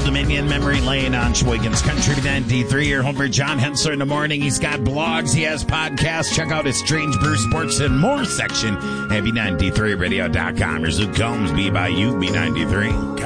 Dominion, Memory Lane on Sheboygan's Country 93. Your Homer John Hensler in the morning. He's got blogs. He has podcasts. Check out his Strange Brew Sports and More section at B93radio.com. Here's Luke Combs, Be By You, B93.